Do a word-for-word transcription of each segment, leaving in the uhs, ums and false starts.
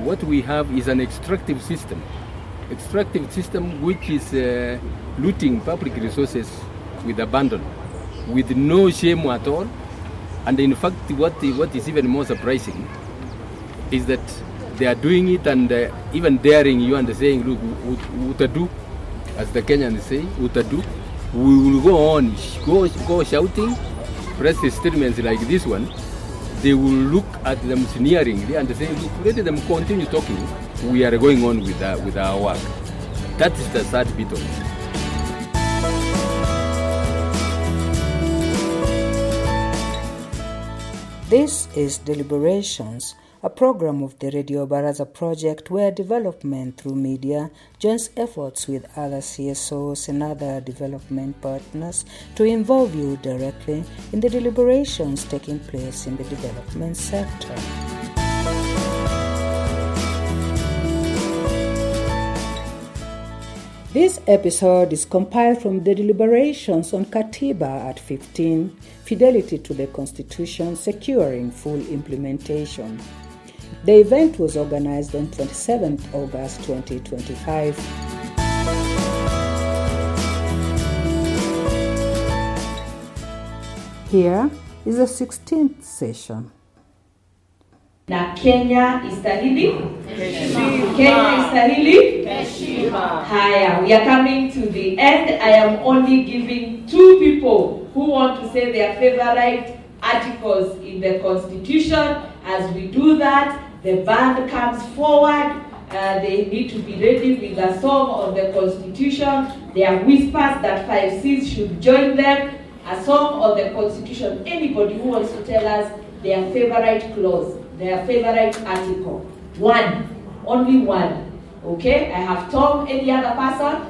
What we have is an extractive system. Extractive system which is uh, looting public resources with abandon, with no shame at all. And in fact, what, what is even more surprising is that they are doing it and uh, even daring you and saying, look, utadu, as the Kenyans say, utadu, we will go on, go, go shouting, press statements like this one. They will look at them sneeringly and say, look, let them continue talking. We are going on with, uh, with our work. That is the sad bit of it. This is Deliberations, a program of the Radio Baraza project where development through media joins efforts with other C S Os and other development partners to involve you directly in the deliberations taking place in the development sector. This episode is compiled from the deliberations on Katiba at fifteen, Fidelity to the Constitution, Securing Full Implementation. The event was organized on twenty-seventh August twenty twenty-five. Here is the sixteenth session. Na Kenya istahili heshima. Kenya istahili heshima. Haya, we are coming to the end. I am only giving two people who want to say their favorite articles in the Constitution. As we do that, the band comes forward. Uh, they need to be ready with a song on the Constitution. There are whispers that five C's should join them. A song on the Constitution. Anybody who wants to tell us their favorite clause, their favorite article. One. Only one. Okay? I have Tom. Any other person?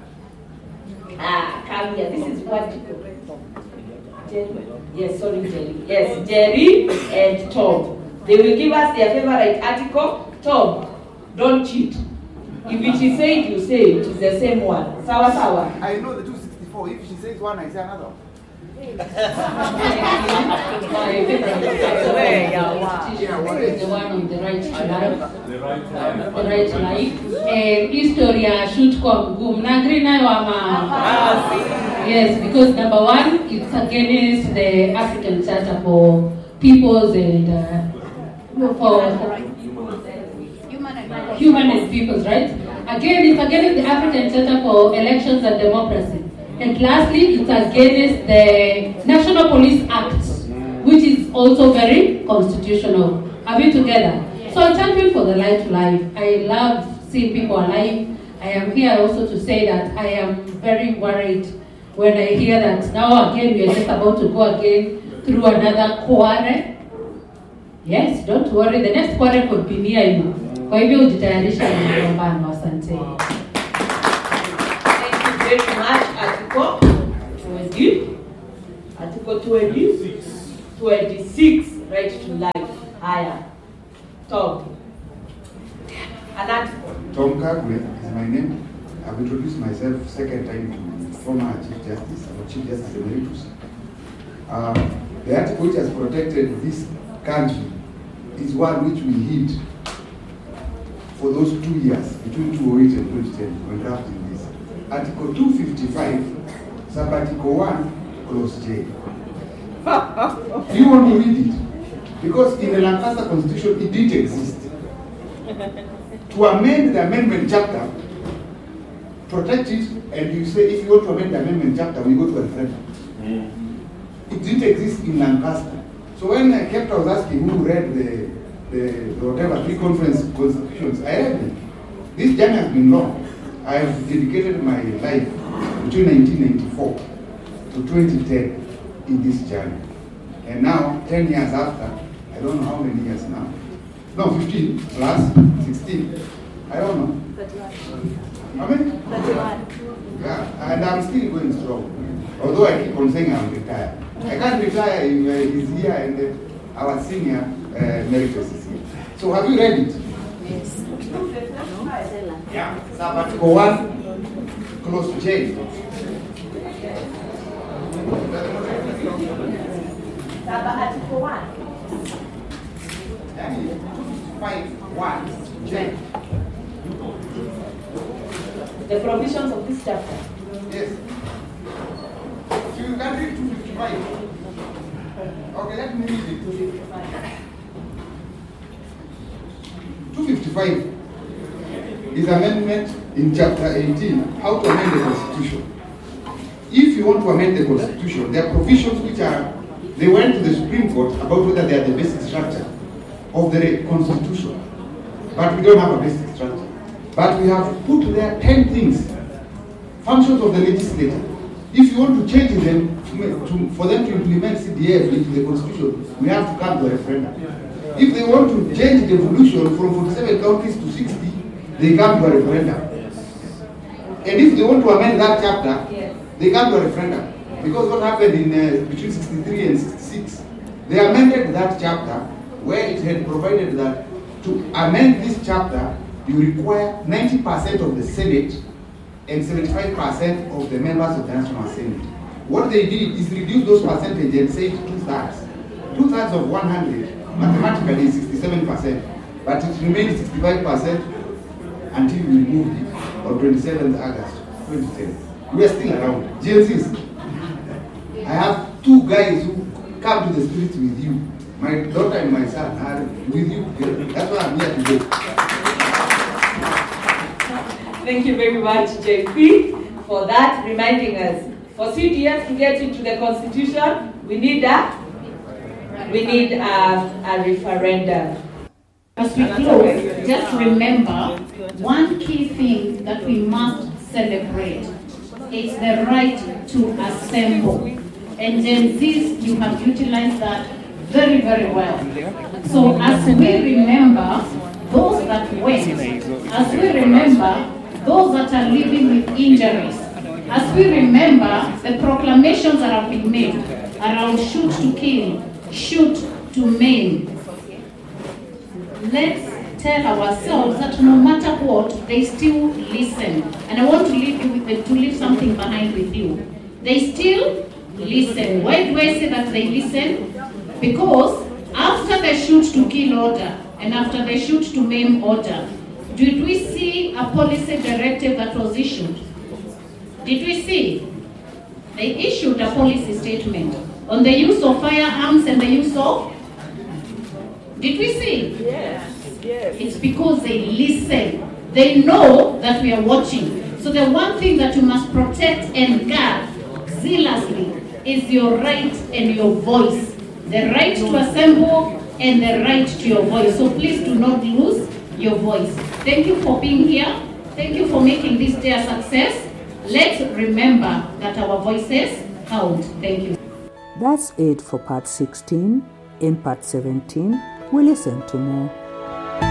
Ah, come here. This is what. Jerry. Yes, sorry, Jerry. Yes, Jerry and Tom. They will give us their favorite article. Tom, don't cheat. If it is said, you say it is the same one. Sawa sawa. I know the two sixty-four. If she says one, I say another. The one on the right line. The right line. The right line. Historia should come. Gum nagrina wama. Yes, because number one, it's against the African Charter for peoples and uh, for human and peoples, right? Again, it's against the African Charter for elections and democracy. And lastly, it's against the National Police Act, which is also very constitutional. Are we together? So I champion for the right to life. I love seeing people alive. I am here also to say that I am very worried when I hear that now again we are just about to go again through another quarrel. Yes, don't worry, the next quarrel could be near you. Kwa hivyo ujitayarisha na mapambano. Asante. Very much. Article twenty, Article twenty, twenty-six, right to life. Higher. Tom. An article. Tom Kagwe is my name. I've introduced myself second time to former Chief Justice, or Chief Justice Emeritus. Uh, the article which has protected this country is one which we hid for those two years, between two thousand eight and twenty ten, when drafting this. Article two fifty-five, Sub-Article one, Clause J. Do you want to read it? Because in the Lancaster Constitution, it did exist. To amend the amendment chapter, protect it, and you say, if you want to amend the amendment chapter, we go to a referendum. Mm. It didn't exist in Lancaster. So when I kept, I was asking who read the, the, the whatever, three conference constitutions, I read them. This journey has been long. I have dedicated my life between nineteen ninety-four to twenty ten in this journey. And now, ten years after, I don't know how many years now. No, fifteen plus sixteen. I don't know. thirty-one. How many? thirty-one. Yeah, and I'm still going strong. Although I keep on saying I'm retired. I can't retire if uh, he's here and uh, our senior uh, emeritus is here. So have you read it? Yes. Yeah, Sub-Article one, Clause J. Sub-Article one. fifty-five one. Check. The provisions of this chapter. Yes. So you can read two fifty-five. Okay, let me read it. two fifty-five is amendment in chapter eighteen, how to amend the Constitution. If you want to amend the Constitution, there are provisions which are, they went to the Supreme Court about whether they are the basic structure of the Constitution. But we don't have a basic structure. But we have put there ten things, functions of the legislature. If you want to change them, to, for them to implement C D F into the Constitution, we have to come to a referendum. If they want to change the evolution from forty-seven counties to sixty, they come to a referendum. And if they want to amend that chapter, they come to a referendum. Because what happened in uh, between sixty-three and sixty-six, they amended that chapter where it had provided that to amend this chapter, you require ninety percent of the Senate and seventy-five percent of the members of the National Assembly. What they did is reduce those percentages and say two-thirds. Two-thirds of one hundred, mathematically is sixty-seven percent, but it remains sixty-five percent until we removed it on twenty-seventh of August twenty ten. We are still around. Gen Zs. I have two guys who come to the streets with you. My daughter and my son are with you. That's why I'm here today. Thank you very much, J P, for that, reminding us. For C D F to get into the Constitution, we need a, we need a, a referendum. As we close, just remember one key thing that we must celebrate is the right to assemble. And Gen Zs, you have utilized that very, very well. So as we remember those that went, as we remember those that are living with injuries, as we remember the proclamations that have been made around shoot to kill, shoot to maim, let's tell ourselves that no matter what, they still listen. And I want to leave you with the, to leave something behind with you. They still listen. Why do I say that they listen? Because after the shoot to kill order and after the shoot to maim order, did we see a policy directive that was issued? Did we see? They issued a policy statement on the use of firearms and the use of... Did we see? Yes, yes. It's because they listen. They know that we are watching. So the one thing that you must protect and guard zealously is your right and your voice. The right to assemble and the right to your voice. So please do not lose your voice. Thank you for being here. Thank you for making this day a success. Let's remember that our voices count. Thank you. That's it for part sixteen. In part seventeen, we listen to more.